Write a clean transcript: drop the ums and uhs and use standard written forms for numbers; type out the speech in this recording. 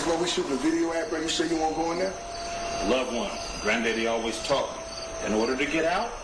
That's why we shooting a video at, bro. You say you won't go in there? Loved one. Granddaddy always taught me. In order to get out,